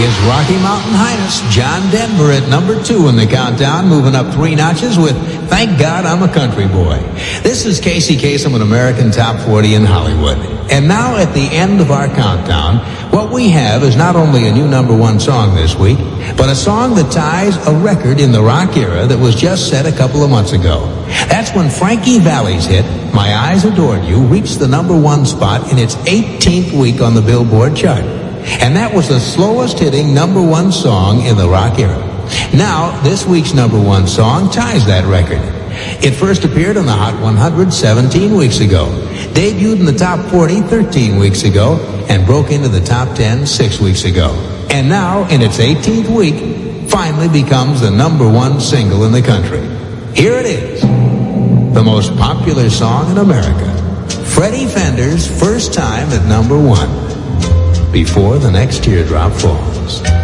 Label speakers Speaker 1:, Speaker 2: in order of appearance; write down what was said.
Speaker 1: His Rocky Mountain Highness, John Denver, at number 2 in the countdown, moving up 3 notches with Thank God I'm a Country Boy. This is Casey Kasem with American Top 40 in Hollywood. And now at the end of our countdown, what we have is not only a new number 1 song this week, but a song that ties a record in the rock era that was just set a couple of months ago. That's when Frankie Valli's hit, My Eyes Adored You, reached the number 1 spot in its 18th week on the Billboard chart. And that was the slowest hitting number 1 song in the rock era. Now, this week's number 1 song ties that record. It first appeared on the Hot 100 17 weeks ago, debuted in the Top 40 13 weeks ago, and broke into the Top 10 6 weeks ago. And now, in its 18th week, finally becomes the number 1 single in the country. Here it is, the most popular song in America, Freddie Fender's first time at number 1. Before the next teardrop falls.